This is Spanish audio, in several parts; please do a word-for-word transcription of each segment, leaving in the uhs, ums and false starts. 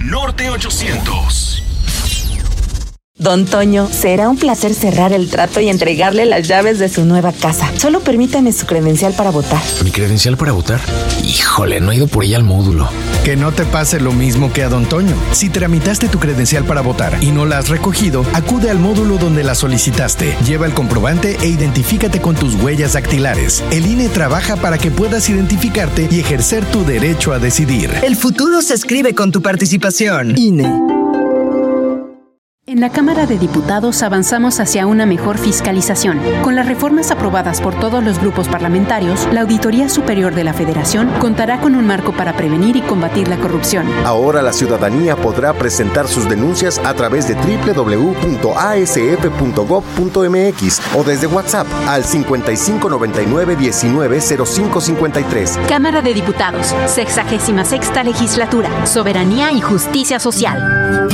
Norte ochocientos. Don Toño, será un placer cerrar el trato y entregarle las llaves de su nueva casa. Solo permítame su credencial para votar. ¿Mi credencial para votar? Híjole, no he ido por ella al módulo. Que no te pase lo mismo que a Don Toño. Si tramitaste tu credencial para votar y no la has recogido, acude al módulo donde la solicitaste. Lleva el comprobante e identifícate con tus huellas dactilares. El I N E trabaja para que puedas identificarte y ejercer tu derecho a decidir. El futuro se escribe con tu participación. I N E. En la Cámara de Diputados avanzamos hacia una mejor fiscalización. Con las reformas aprobadas por todos los grupos parlamentarios, la Auditoría Superior de la Federación contará con un marco para prevenir y combatir la corrupción. Ahora la ciudadanía podrá presentar sus denuncias a través de doble u doble u doble u punto a s f punto gob punto m x o desde WhatsApp al cincuenta y cinco noventa y nueve diecinueve cero cinco cincuenta y tres. Cámara de Diputados, sexagésima sexta legislatura, soberanía y justicia social.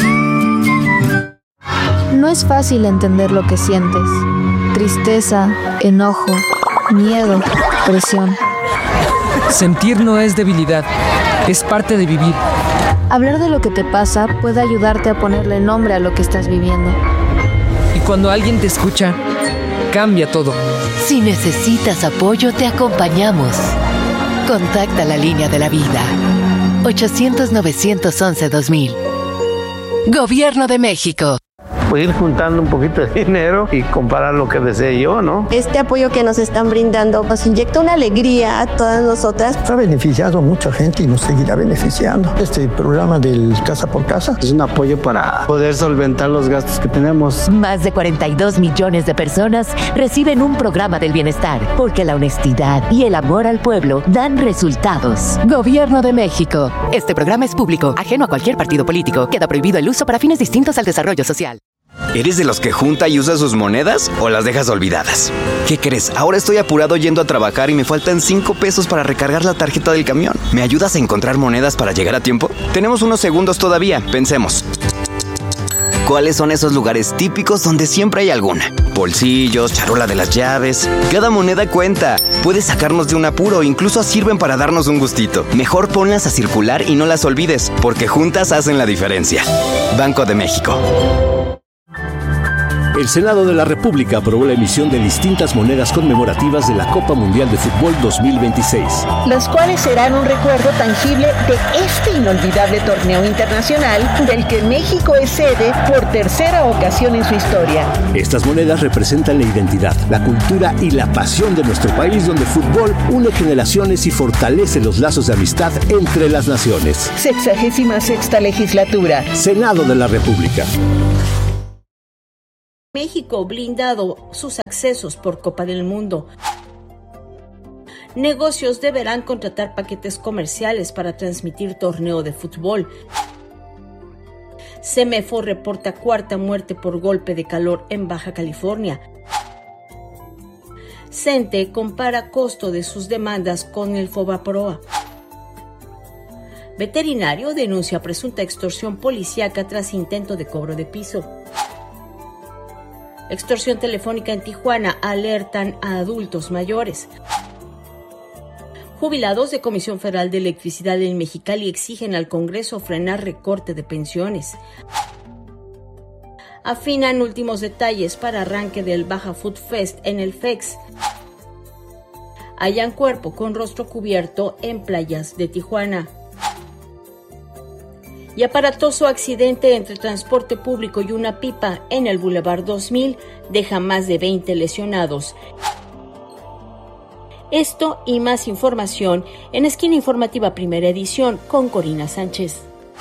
No es fácil entender lo que sientes. Tristeza, enojo, miedo, presión. Sentir no es debilidad, es parte de vivir. Hablar de lo que te pasa puede ayudarte a ponerle nombre a lo que estás viviendo. Y cuando alguien te escucha, cambia todo. Si necesitas apoyo, te acompañamos. Contacta la línea de la vida. ochocientos, novecientos once, dos mil. Gobierno de México. Pues ir juntando un poquito de dinero y comprar lo que desee yo, ¿no? Este apoyo que nos están brindando nos inyecta una alegría a todas nosotras. Ha beneficiado a mucha gente y nos seguirá beneficiando. Este programa del Casa por Casa es un apoyo para poder solventar los gastos que tenemos. Más de cuarenta y dos millones de personas reciben un programa del bienestar, porque la honestidad y el amor al pueblo dan resultados. Gobierno de México. Este programa es público, ajeno a cualquier partido político. Queda prohibido el uso para fines distintos al desarrollo social. ¿Eres de los que junta y usa sus monedas o las dejas olvidadas? ¿Qué crees? Ahora estoy apurado yendo a trabajar y me faltan cinco pesos para recargar la tarjeta del camión. ¿Me ayudas a encontrar monedas para llegar a tiempo? Tenemos unos segundos todavía, pensemos. ¿Cuáles son esos lugares típicos donde siempre hay alguna? Bolsillos, charola de las llaves. Cada moneda cuenta. Puedes sacarnos de un apuro, incluso sirven para darnos un gustito. Mejor ponlas a circular y no las olvides, porque juntas hacen la diferencia. Banco de México. El Senado de la República aprobó la emisión de distintas monedas conmemorativas de la Copa Mundial de Fútbol dos mil veintiséis. Las cuales serán un recuerdo tangible de este inolvidable torneo internacional del que México es sede por tercera ocasión en su historia. Estas monedas representan la identidad, la cultura y la pasión de nuestro país, donde el fútbol une generaciones y fortalece los lazos de amistad entre las naciones. Sexagésima sexta legislatura. Senado de la República. México blindado sus accesos por Copa del Mundo. Negocios deberán contratar paquetes comerciales para transmitir torneo de fútbol. Semefo reporta cuarta muerte por golpe de calor en Baja California. CENTE compara costo de sus demandas con el Fobaproa. Veterinario denuncia presunta extorsión policíaca tras intento de cobro de piso. Extorsión telefónica en Tijuana, alertan a adultos mayores. Jubilados de Comisión Federal de Electricidad en Mexicali exigen al Congreso frenar recorte de pensiones. Afinan últimos detalles para arranque del Baja Food Fest en el F E X. Hallan cuerpo con rostro cubierto en playas de Tijuana. Y aparatoso accidente entre transporte público y una pipa en el Boulevard dos mil deja más de veinte lesionados. Esto y más información en Esquina Informativa Primera Edición con Corina Sánchez.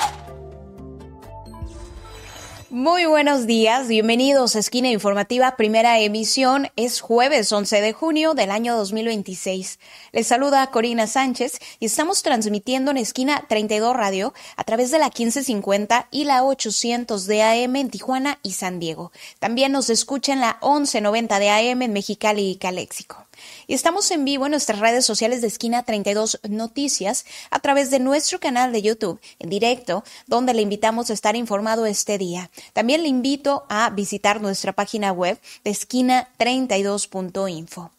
Muy buenos días, bienvenidos a Esquina Informativa Primera Emisión. Es jueves once de junio del año dos mil veintiséis. Les saluda Corina Sánchez y estamos transmitiendo en Esquina treinta y dos Radio a través de la quince cincuenta y la ochocientos de A M en Tijuana y San Diego. También nos escucha en la once noventa de A M en Mexicali y Caléxico. Y estamos en vivo en nuestras redes sociales de Esquina treinta y dos Noticias a través de nuestro canal de YouTube en directo, donde le invitamos a estar informado este día. También le invito a visitar nuestra página web de esquina treinta y dos punto info.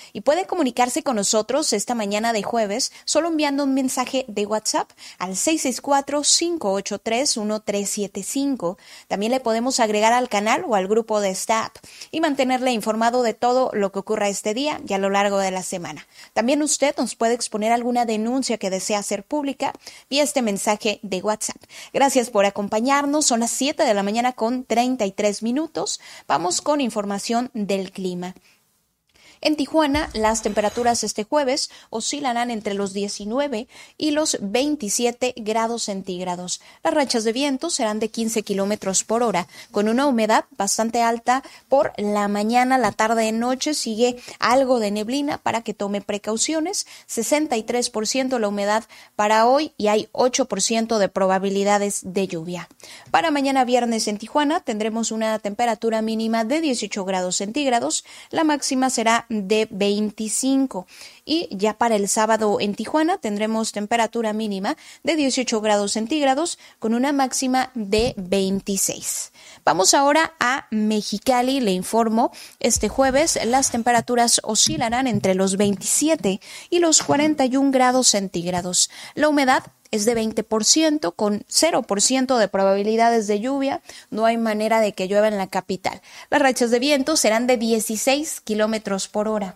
Y puede comunicarse con nosotros esta mañana de jueves solo enviando un mensaje de WhatsApp al seis seis cuatro, cinco ocho tres, uno tres siete cinco. También le podemos agregar al canal o al grupo de staff y mantenerle informado de todo lo que ocurra este día y a lo largo de la semana. También usted nos puede exponer alguna denuncia que desea hacer pública vía este mensaje de WhatsApp. Gracias por acompañarnos. Son las siete de la mañana con treinta y tres minutos. Vamos con información del clima. En Tijuana, las temperaturas este jueves oscilarán entre los diecinueve y los veintisiete grados centígrados. Las rachas de viento serán de quince kilómetros por hora, con una humedad bastante alta por la mañana, la tarde y noche. Sigue algo de neblina para que tome precauciones. sesenta y tres por ciento la humedad para hoy y hay ocho por ciento de probabilidades de lluvia. Para mañana viernes en Tijuana tendremos una temperatura mínima de dieciocho grados centígrados. La máxima será de veinticinco. Y ya para el sábado en Tijuana tendremos temperatura mínima de dieciocho grados centígrados con una máxima de veintiséis. Vamos ahora a Mexicali. Le informo, este jueves las temperaturas oscilarán entre los veintisiete y los cuarenta y un grados centígrados. La humedad es de veinte por ciento con cero por ciento de probabilidades de lluvia. No hay manera de que llueva en la capital. Las rachas de viento serán de dieciséis kilómetros por hora.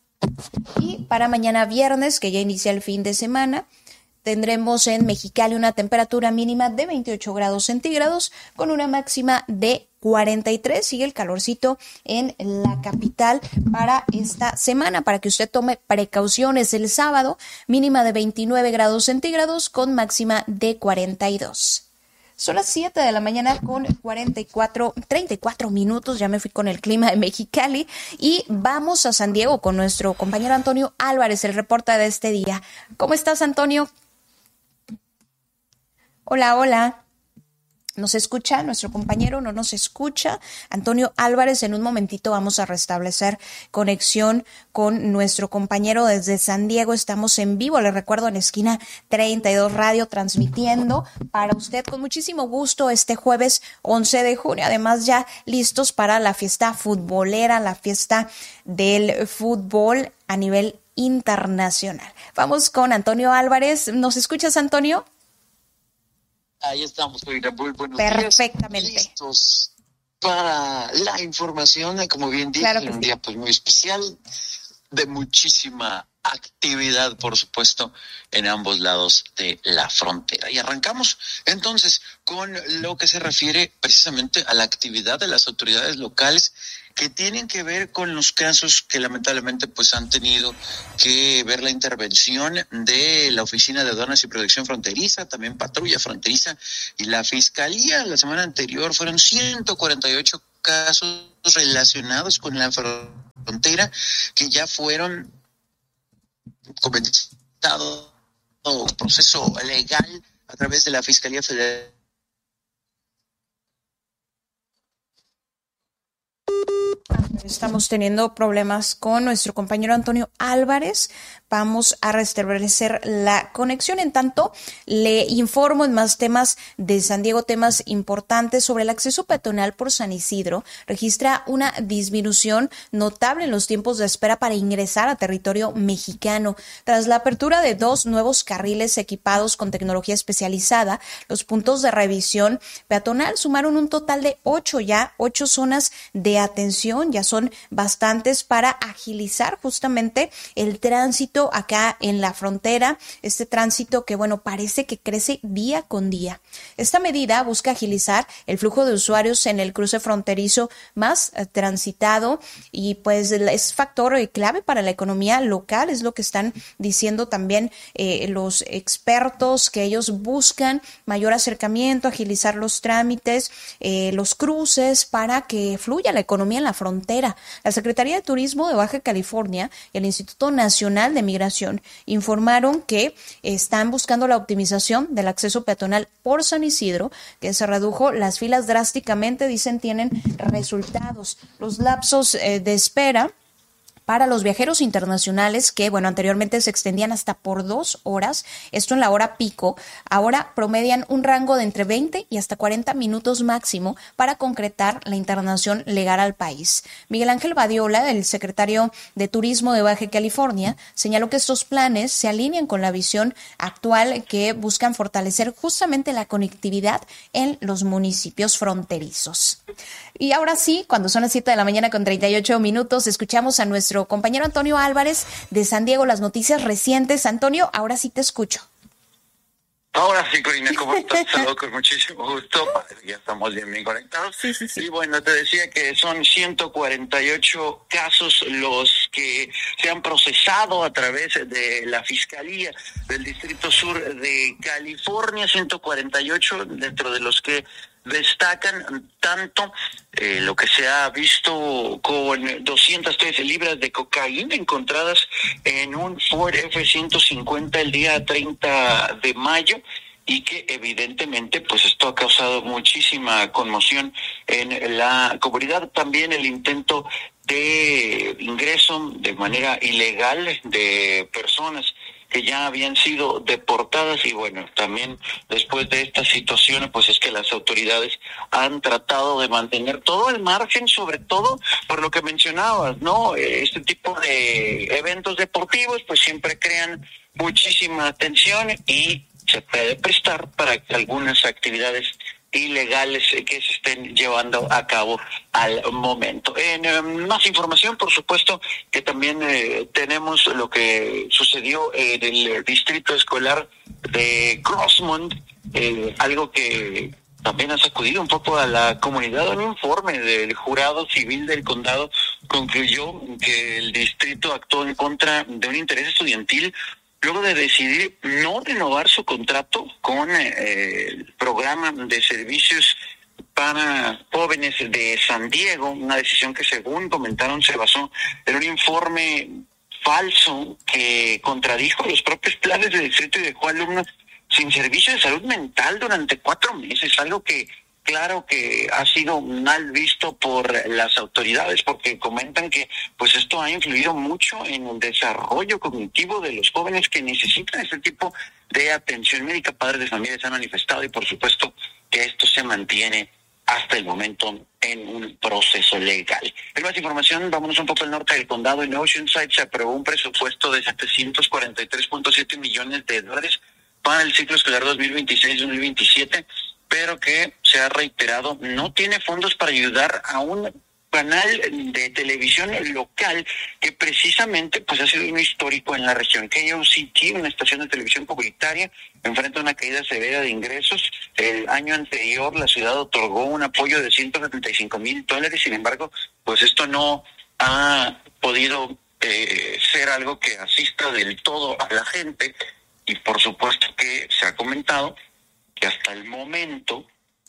Y para mañana viernes, que ya inicia el fin de semana, tendremos en Mexicali una temperatura mínima de veintiocho grados centígrados con una máxima de cuarenta y tres. Sigue el calorcito en la capital para esta semana, para que usted tome precauciones. El sábado, mínima de veintinueve grados centígrados con máxima de cuarenta y dos. Son las siete de la mañana con cuarenta y cuatro, treinta y cuatro minutos. Ya me fui con el clima de Mexicali y vamos a San Diego con nuestro compañero Antonio Álvarez, el reporte de este día. ¿Cómo estás, Antonio? Hola, hola. ¿Nos escucha? Nuestro compañero no nos escucha. Antonio Álvarez, en un momentito vamos a restablecer conexión con nuestro compañero desde San Diego. Estamos en vivo, les recuerdo, en Esquina treinta y dos Radio, transmitiendo para usted con muchísimo gusto este jueves once de junio. Además, ya listos para la fiesta futbolera, la fiesta del fútbol a nivel internacional. Vamos con Antonio Álvarez. ¿Nos escuchas, Antonio? Ahí estamos, muy buenos Perfectamente. días. Listos para la información, como bien dije, claro un sí. día pues muy especial, de muchísima actividad, por supuesto, en ambos lados de la frontera. Y arrancamos entonces con lo que se refiere precisamente a la actividad de las autoridades locales que tienen que ver con los casos que lamentablemente pues han tenido que ver la intervención de la Oficina de Aduanas y Protección Fronteriza, también Patrulla Fronteriza y la Fiscalía. La semana anterior fueron ciento cuarenta y ocho casos relacionados con la frontera que ya fueron comenzado proceso legal a través de la Fiscalía Federal. Estamos teniendo problemas con nuestro compañero Antonio Álvarez. Vamos a restablecer la conexión. En tanto, le informo en más temas de San Diego, temas importantes sobre el acceso peatonal por San Isidro. Registra una disminución notable en los tiempos de espera para ingresar a territorio mexicano. Tras la apertura de dos nuevos carriles equipados con tecnología especializada, los puntos de revisión peatonal sumaron un total de ocho ya, ocho zonas de atención. Ya son bastantes para agilizar justamente el tránsito acá en la frontera, este tránsito que, bueno, parece que crece día con día. Esta medida busca agilizar el flujo de usuarios en el cruce fronterizo más eh, transitado y pues es factor eh, clave para la economía local, es lo que están diciendo también eh, los expertos, que ellos buscan mayor acercamiento, agilizar los trámites, eh, los cruces para que fluya la economía en la frontera. La Secretaría de Turismo de Baja California y el Instituto Nacional de Migración informaron que están buscando la optimización del acceso peatonal por San Isidro, que se redujo las filas drásticamente, dicen tienen resultados. Los lapsos eh, de espera para los viajeros internacionales que, bueno, anteriormente se extendían hasta por dos horas, esto en la hora pico, ahora promedian un rango de entre veinte y hasta cuarenta minutos máximo para concretar la internación legal al país. Miguel Ángel Badiola, el secretario de Turismo de Baja California, señaló que estos planes se alinean con la visión actual que buscan fortalecer justamente la conectividad en los municipios fronterizos. Y ahora sí, cuando son las siete de la mañana con treinta y ocho minutos, escuchamos a nuestro compañero Antonio Álvarez de San Diego, las noticias recientes. Antonio, ahora sí te escucho. Ahora sí, Corina, ¿cómo estás? Saludos con muchísimo gusto. Ya estamos bien, bien conectados. Sí, sí, sí. Y bueno, te decía que son ciento cuarenta y ocho casos los que se han procesado a través de la Fiscalía del Distrito Sur de California, ciento cuarenta y ocho, dentro de los que destacan tanto eh, lo que se ha visto con doscientas trece libras de cocaína encontradas en un Ford F ciento cincuenta el día treinta de mayo, y que evidentemente pues esto ha causado muchísima conmoción en la comunidad. También el intento de ingreso de manera ilegal de personas que ya habían sido deportadas, y bueno, también después de esta situación, pues es que las autoridades han tratado de mantener todo el margen, sobre todo por lo que mencionabas, ¿no? Este tipo de eventos deportivos pues siempre crean muchísima atención y se puede prestar para que algunas actividades ilegales que se estén llevando a cabo al momento. En eh, más información, por supuesto, que también eh, tenemos lo que sucedió en el distrito escolar de Grossmont, eh, algo que también ha sacudido un poco a la comunidad. Un informe del jurado civil del condado concluyó que el distrito actuó en contra de un interés estudiantil luego de decidir no renovar su contrato con eh, el programa de servicios para jóvenes de San Diego, una decisión que, según comentaron, se basó en un informe falso que contradijo los propios planes del distrito y dejó alumnos sin servicio de salud mental durante cuatro meses, algo que claro que ha sido mal visto por las autoridades, porque comentan que pues esto ha influido mucho en el desarrollo cognitivo de los jóvenes que necesitan este tipo de atención médica. Padres de familia se han manifestado y por supuesto que esto se mantiene hasta el momento en un proceso legal. En más información, vámonos un poco al norte del condado. En Oceanside se aprobó un presupuesto de setecientos cuarenta y tres punto siete millones de dólares para el ciclo escolar dos mil veintiséis dos mil veintisiete, pero que se ha reiterado no tiene fondos para ayudar a un canal de televisión local que precisamente pues ha sido un histórico en la región. K O C T, una estación de televisión comunitaria, enfrenta una caída severa de ingresos. El año anterior la ciudad otorgó un apoyo de ciento setenta y cinco mil dólares, sin embargo, pues esto no ha podido eh, ser algo que asista del todo a la gente, y por supuesto que se ha comentado que hasta el momento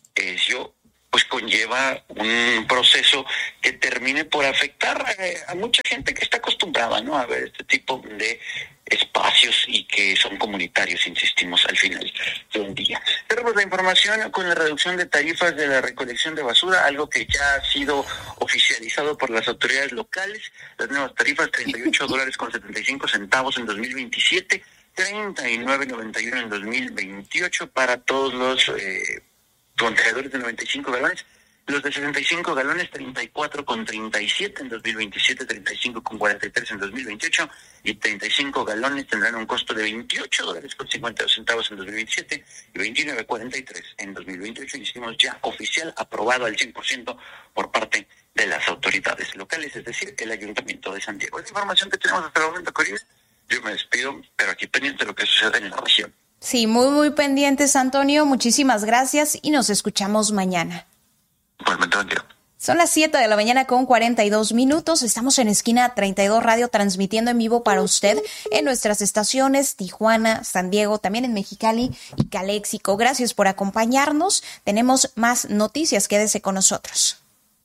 eso pues conlleva un proceso que termine por afectar eh, a mucha gente que está acostumbrada, ¿no?, a ver este tipo de espacios y que son comunitarios, insistimos, al final del día. Tenemos la información con la reducción de tarifas de la recolección de basura, algo que ya ha sido oficializado por las autoridades locales. Las nuevas tarifas, treinta y ocho dólares con setenta y cinco centavos en dos mil veintisiete, treinta y nueve noventa y uno en dos mil veintiocho para todos los eh, contenedores de noventa y cinco galones. Los de setenta y cinco galones, treinta y cuatro con treinta y siete en dos mil veintisiete, treinta y cinco con cuarenta y tres en dos mil veintiocho, y treinta y cinco galones tendrán un costo de veintiocho dólares con cincuenta y dos centavos en dos mil veintisiete y veintinueve cuarenta y tres en dos mil veintiocho. Hicimos ya oficial, aprobado al cien por ciento por parte de las autoridades locales, es decir, el Ayuntamiento de San Diego. Es la información que tenemos hasta el momento, Corina. Yo me despido, pero aquí pendiente de lo que sucede en la región. Sí, muy, muy pendientes, Antonio. Muchísimas gracias y nos escuchamos mañana. Igualmente, buen día. Son las siete de la mañana con cuarenta y dos minutos. Estamos en Esquina treinta y dos Radio, transmitiendo en vivo para usted en nuestras estaciones Tijuana, San Diego, también en Mexicali y Caléxico. Gracias por acompañarnos. Tenemos más noticias. Quédese con nosotros.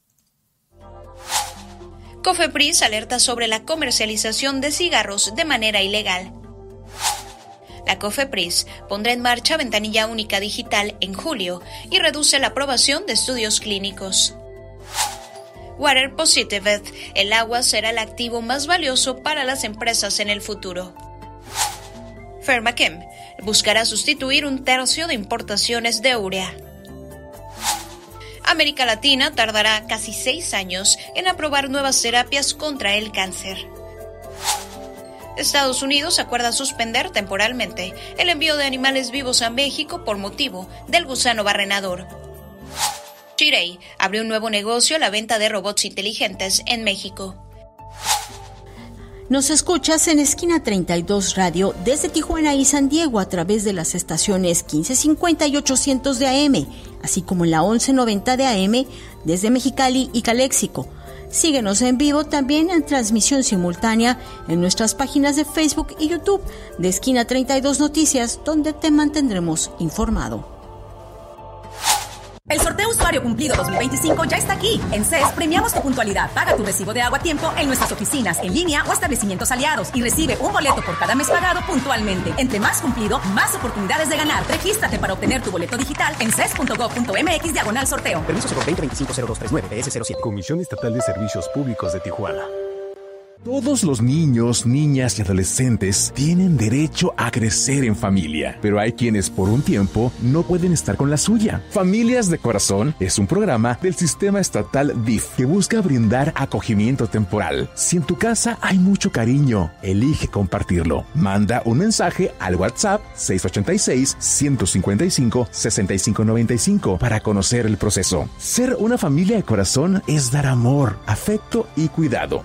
Cofepris alerta sobre la comercialización de cigarros de manera ilegal. La Cofepris pondrá en marcha ventanilla única digital en julio y reduce la aprobación de estudios clínicos. Water Positive, el agua será el activo más valioso para las empresas en el futuro. Pharmachem buscará sustituir un tercio de importaciones de urea. América Latina tardará casi seis años en aprobar nuevas terapias contra el cáncer. Estados Unidos acuerda suspender temporalmente el envío de animales vivos a México por motivo del gusano barrenador. Chirey abrió un nuevo negocio a la venta de robots inteligentes en México. Nos escuchas en Esquina treinta y dos Radio desde Tijuana y San Diego a través de las estaciones quince cincuenta y ochocientos de A M, así como en la once noventa de A M desde Mexicali y Caléxico. Síguenos en vivo también en transmisión simultánea en nuestras páginas de Facebook y YouTube de Esquina treinta y dos Noticias, donde te mantendremos informado. El sorteo Usuario Cumplido dos mil veinticinco ya está aquí. En C E S premiamos tu puntualidad. Paga tu recibo de agua a tiempo en nuestras oficinas, en línea o establecimientos aliados y recibe un boleto por cada mes pagado puntualmente. Entre más cumplido, más oportunidades de ganar. Regístrate para obtener tu boleto digital en ces punto gov punto mx diagonal sorteo. Permiso cero veinte veinticinco cero dos treinta y nueve B S cero siete. Comisión Estatal de Servicios Públicos de Tijuana. Todos los niños, niñas y adolescentes tienen derecho a crecer en familia, pero hay quienes por un tiempo no pueden estar con la suya. Familias de Corazón es un programa del sistema estatal D I F que busca brindar acogimiento temporal. Si en tu casa hay mucho cariño, elige compartirlo. Manda un mensaje al WhatsApp seis ocho seis, uno cinco cinco, seis cinco nueve cinco para conocer el proceso. Ser una familia de corazón es dar amor, afecto y cuidado.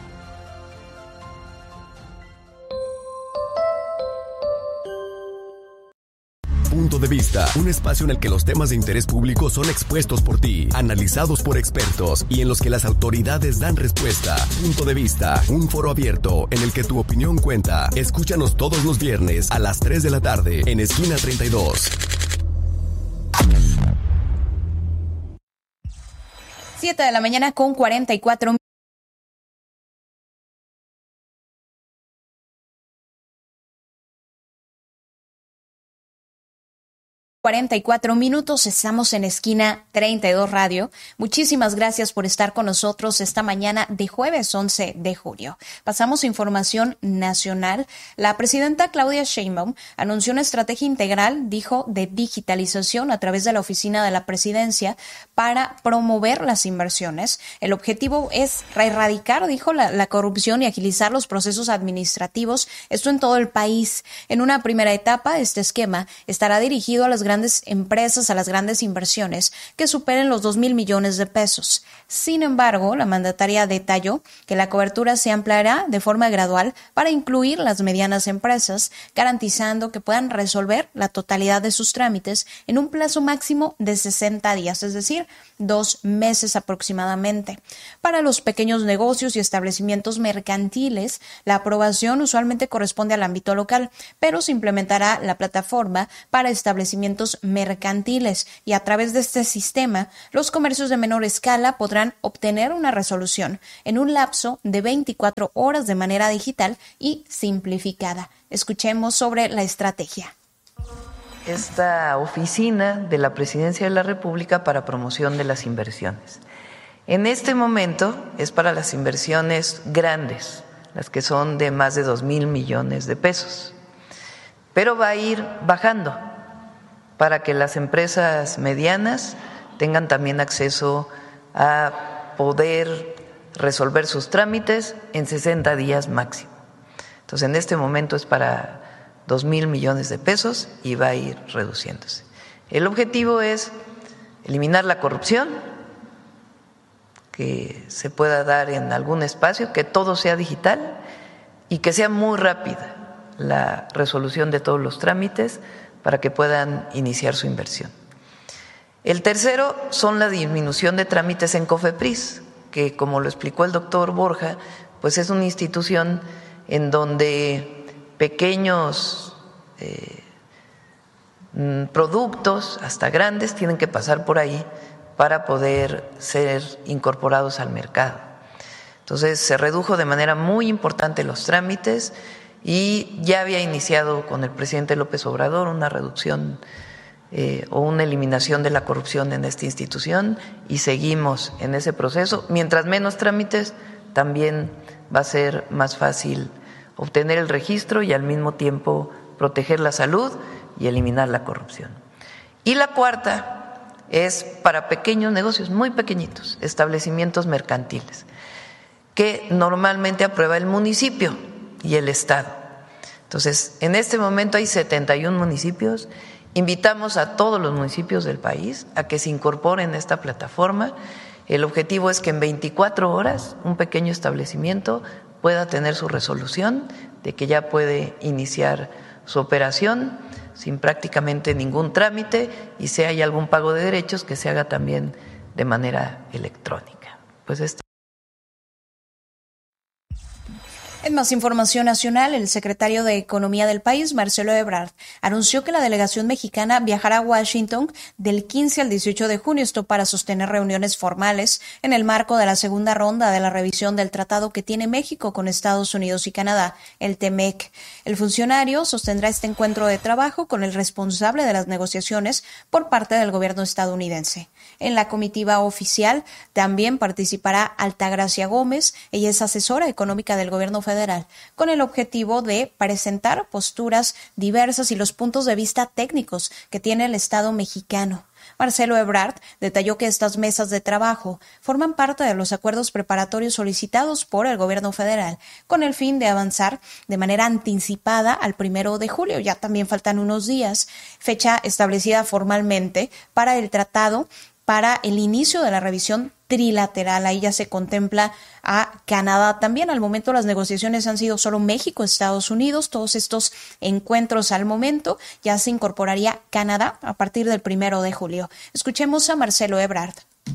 Punto de Vista, un espacio en el que los temas de interés público son expuestos por ti, analizados por expertos y en los que las autoridades dan respuesta. Punto de Vista, un foro abierto en el que tu opinión cuenta. Escúchanos todos los viernes a las tres de la tarde en Esquina treinta y dos. siete de la mañana con cuarenta y cuatro minutos. cuarenta y cuatro minutos, estamos en Esquina treinta y dos Radio. Muchísimas gracias por estar con nosotros esta mañana de jueves once de junio. Pasamos a información nacional. La presidenta Claudia Sheinbaum anunció una estrategia integral, dijo, de digitalización a través de la Oficina de la Presidencia para promover las inversiones. El objetivo es erradicar, dijo, la, la corrupción y agilizar los procesos administrativos, esto en todo el país. En una primera etapa, este esquema estará dirigido a las grandes empresas, a las grandes inversiones que superen los dos mil millones de pesos. Sin embargo, la mandataria detalló que la cobertura se ampliará de forma gradual para incluir las medianas empresas, garantizando que puedan resolver la totalidad de sus trámites en un plazo máximo de sesenta días, es decir, dos meses aproximadamente. Para los pequeños negocios y establecimientos mercantiles, la aprobación usualmente corresponde al ámbito local, pero se implementará la plataforma para establecimientos mercantiles y a través de este sistema, los comercios de menor escala podrán obtener una resolución en un lapso de veinticuatro horas de manera digital y simplificada. Escuchemos sobre la estrategia. Esta oficina de la Presidencia de la República para promoción de las inversiones. En este momento es para las inversiones grandes, las que son de más de dos mil millones de pesos, pero va a ir bajando para que las empresas medianas tengan también acceso a poder resolver sus trámites en sesenta días máximo. Entonces, en este momento es para dos mil millones de pesos y va a ir reduciéndose. El objetivo es eliminar la corrupción, que se pueda dar en algún espacio, que todo sea digital y que sea muy rápida la resolución de todos los trámites para que puedan iniciar su inversión. El tercero son la disminución de trámites en COFEPRIS, que como lo explicó el doctor Borja, pues es una institución en donde pequeños eh, productos, hasta grandes, tienen que pasar por ahí para poder ser incorporados al mercado. Entonces se redujo de manera muy importante los trámites y ya había iniciado con el presidente López Obrador una reducción eh, o una eliminación de la corrupción en esta institución y seguimos en ese proceso. Mientras menos trámites, también va a ser más fácil obtener el registro y al mismo tiempo proteger la salud y eliminar la corrupción. Y la cuarta es para pequeños negocios, muy pequeñitos, establecimientos mercantiles, que normalmente aprueba el municipio y el Estado. Entonces, en este momento hay setenta y un municipios. Invitamos a todos los municipios del país a que se incorporen a esta plataforma. El objetivo es que en veinticuatro horas un pequeño establecimiento pueda tener su resolución de que ya puede iniciar su operación sin prácticamente ningún trámite, y si hay algún pago de derechos que se haga también de manera electrónica. Pues este En más información nacional, el secretario de Economía del país, Marcelo Ebrard, anunció que la delegación mexicana viajará a Washington del quince al dieciocho de junio, esto para sostener reuniones formales en el marco de la segunda ronda de la revisión del tratado que tiene México con Estados Unidos y Canadá, el T M E C. El funcionario sostendrá este encuentro de trabajo con el responsable de las negociaciones por parte del gobierno estadounidense. En la comitiva oficial también participará Altagracia Gómez, ella es asesora económica del gobierno federal, con el objetivo de presentar posturas diversas y los puntos de vista técnicos que tiene el Estado mexicano. Marcelo Ebrard detalló que estas mesas de trabajo forman parte de los acuerdos preparatorios solicitados por el gobierno federal con el fin de avanzar de manera anticipada al primero de julio. Ya también faltan unos días, fecha establecida formalmente para el tratado, para el inicio de la revisión trilateral. Ahí ya se contempla a Canadá también. Al momento las negociaciones han sido solo México, Estados Unidos. Todos estos encuentros al momento ya se incorporaría Canadá a partir del primero de julio. Escuchemos a Marcelo Ebrard.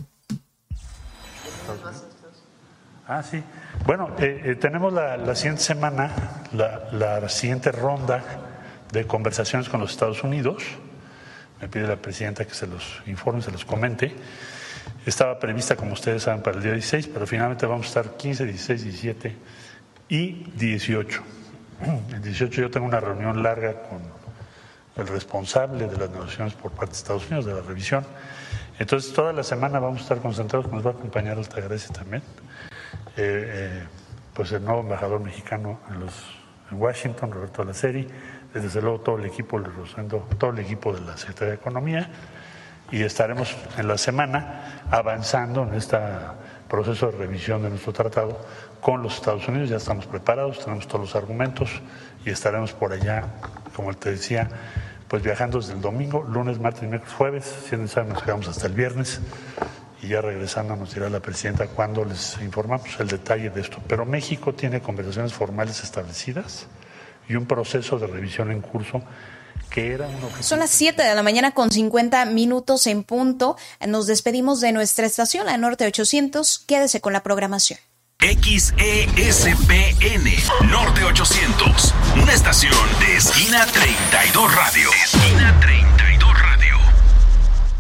Ah, sí. Bueno, eh, eh, tenemos la, la siguiente semana la, la siguiente ronda de conversaciones con los Estados Unidos. Me pide la presidenta que se los informe, se los comente. Estaba prevista, como ustedes saben, para el día dieciséis, pero finalmente vamos a estar quince, dieciséis, diecisiete y dieciocho. El dieciocho yo tengo una reunión larga con el responsable de las negociaciones por parte de Estados Unidos, de la revisión. Entonces, toda la semana vamos a estar concentrados, nos va a acompañar Altagracia también, eh, eh, pues el nuevo embajador mexicano en, los, en Washington, Roberto Alaceri, desde luego todo el equipo, todo el equipo de la Secretaría de Economía, y estaremos en la semana avanzando en este proceso de revisión de nuestro tratado con los Estados Unidos. Ya estamos preparados, tenemos todos los argumentos y estaremos por allá, como te decía, pues viajando desde el domingo, lunes, martes, miércoles, jueves. Si es necesario nos quedamos hasta el viernes y ya regresando nos dirá la presidenta cuándo les informamos el detalle de esto. Pero México tiene conversaciones formales establecidas y un proceso de revisión en curso que era uno que... Son las siete de la mañana con cincuenta minutos en punto. Nos despedimos de nuestra estación, la Norte ochocientos. Quédese con la programación. X E S P N Norte ochocientos, una estación de Esquina treinta y dos Radio. Esquina treinta y dos.